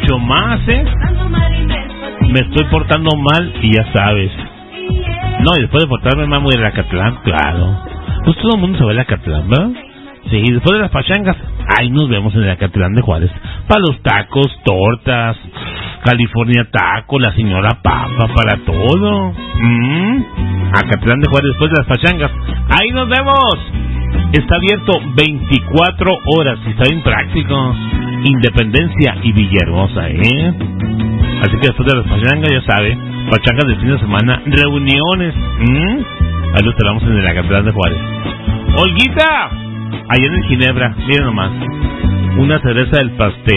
mucho más, Me estoy portando mal y ya sabes. No, y después de portarme mal voy a ir a Acatlán, claro. Pues todo el mundo se va a Acatlán, ¿verdad? Sí, y después de las pachangas, ahí nos vemos en el Acatlán de Juárez. Para los tacos, tortas, California Taco, la señora Papa, para todo. Acatlán de Juárez después de las pachangas. Ahí nos vemos. Está abierto 24 horas y está bien práctico. Independencia y Villahermosa, Así que después de las pachangas, ya sabe, pachangas de fin de semana, reuniones. Ahí lo esperamos en el Acatlán de Juárez. Olguita, allá en el Ginebra, miren nomás, una cereza del pastel.